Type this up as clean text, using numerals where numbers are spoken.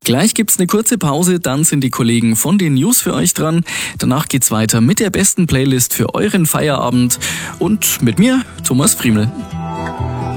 Gleich gibt's eine kurze Pause, dann sind die Kollegen von den News für euch dran. Danach geht's weiter mit der besten Playlist für euren Feierabend und mit mir, Thomas Friemel.